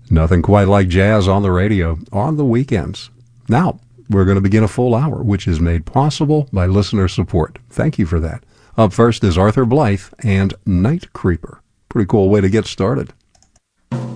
Nothing quite like jazz on the radio on the weekends. Now, we're going to begin a full hour, which is made possible by listener support. Thank you for that. Up first is Arthur Blythe and Night Creeper. Pretty cool way to get started.